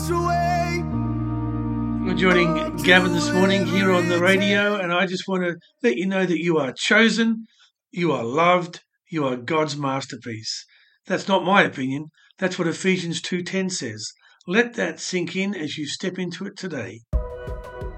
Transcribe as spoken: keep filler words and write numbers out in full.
away. You're joining Gavin this morning here on the radio, and I just want to let you know that you are chosen, you are loved, you are God's masterpiece. That's not my opinion. That's what Ephesians two ten says. Let that sink in as you step into it today.